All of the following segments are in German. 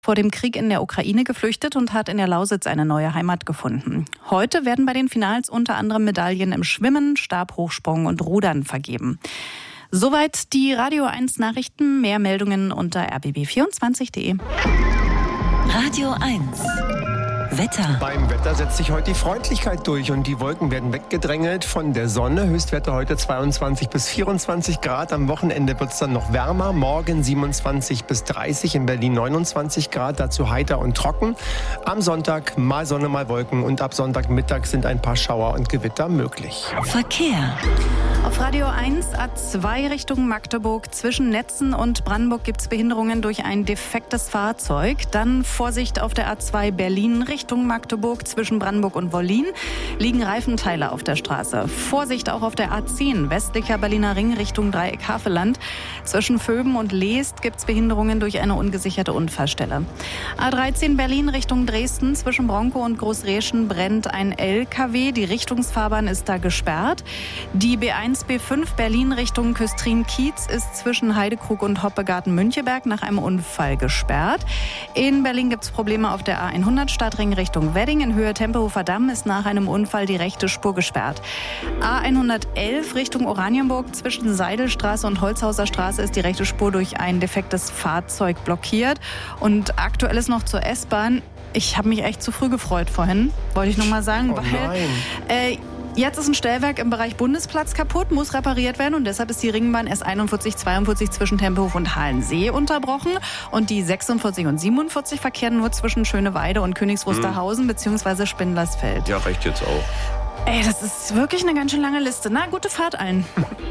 vor dem Krieg in der Ukraine geflüchtet und hat in der Lausitz eine neue Heimat gefunden. Heute werden bei den Finals unter anderem Medaillen im Schwimmen, Stabhochsprung und Rudern vergeben. Soweit die Radio 1 Nachrichten. Mehr Meldungen unter rbb24.de. Radio 1 Wetter. Beim Wetter setzt sich heute die Freundlichkeit durch und die Wolken werden weggedrängelt von der Sonne. Höchstwerte heute 22 bis 24 Grad. Am Wochenende wird es dann noch wärmer. Morgen 27 bis 30, in Berlin 29 Grad. Dazu heiter und trocken. Am Sonntag mal Sonne, mal Wolken. Und ab Sonntagmittag sind ein paar Schauer und Gewitter möglich. Verkehr. Auf Radio 1 A2 Richtung Magdeburg. Zwischen Netzen und Brandenburg gibt es Behinderungen durch ein defektes Fahrzeug. Dann Vorsicht auf der A2 Berlin Richtung Magdeburg. Zwischen Brandenburg und Wollin liegen Reifenteile auf der Straße. Vorsicht auch auf der A10 westlicher Berliner Ring Richtung Dreieck Havelland. Zwischen Vöben und Leest gibt es Behinderungen durch eine ungesicherte Unfallstelle. A13 Berlin Richtung Dresden. Zwischen Bronkow und Großreschen brennt ein LKW. Die Richtungsfahrbahn ist da gesperrt. Die B1 B5 Berlin Richtung Küstrin-Kiez ist zwischen Heidekrug und Hoppegarten-Müncheberg nach einem Unfall gesperrt. In Berlin gibt es Probleme auf der A100 Stadtring Richtung Wedding. In Höhe Tempelhofer Damm ist nach einem Unfall die rechte Spur gesperrt. A111 Richtung Oranienburg zwischen Seidelstraße und Holzhauser Straße ist die rechte Spur durch ein defektes Fahrzeug blockiert. Und aktuell ist noch zur S-Bahn. Ich habe mich echt zu früh gefreut vorhin, wollte ich noch mal sagen, weil jetzt ist ein Stellwerk im Bereich Bundesplatz kaputt, muss repariert werden und deshalb ist die Ringbahn S41-42 zwischen Tempelhof und Halensee unterbrochen und die 46 und 47 verkehren nur zwischen Schöneweide und Königs Wusterhausen bzw. Spindlersfeld. Ja, reicht jetzt auch. Ey, das ist wirklich eine ganz schön lange Liste. Na, gute Fahrt allen.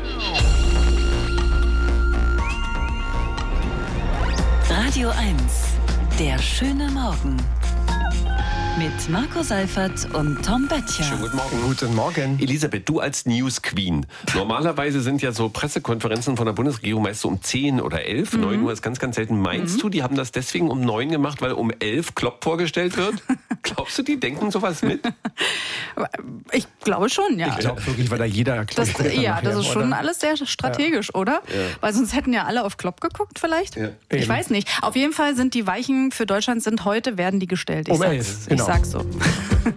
Radio 1, der schöne Morgen. Mit Marco Seifert und Tom Böttcher. Schönen guten Morgen. Guten Morgen. Elisabeth, du als News Queen. Normalerweise sind ja so Pressekonferenzen von der Bundesregierung meist so um 10 oder 11. 9 Uhr ist ganz, ganz selten. Meinst du, die haben das deswegen um 9 gemacht, weil um 11 Klopp vorgestellt wird? Glaubst du, die denken sowas mit? Ich glaube schon, ja. Ich glaube wirklich, weil da jeder Klopp guckt. Ja, das ist schon alles sehr strategisch, oder? Ja. Weil sonst hätten ja alle auf Klopp geguckt vielleicht. Ja. Ich weiß nicht. Auf jeden Fall sind die Weichen für Deutschland werden die gestellt. Ich sag's so.